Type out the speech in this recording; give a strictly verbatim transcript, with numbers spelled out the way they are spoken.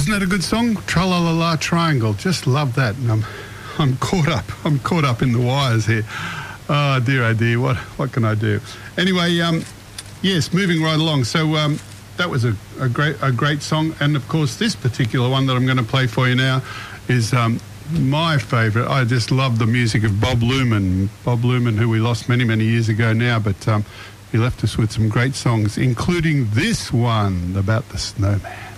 Isn't that a good song? Tra-la-la-la Triangle. Just love that. And I'm, I'm caught up. I'm caught up in the wires here. Oh, dear, oh, dear. What, what can I do? Anyway, um, yes, moving right along. So um, that was a, a great a great song. And, of course, this particular one that I'm going to play for you now is um, my favourite. I just love the music of Bob Luman. Bob Luman, who we lost many, many years ago now, but um, he left us with some great songs, including this one about the snowman.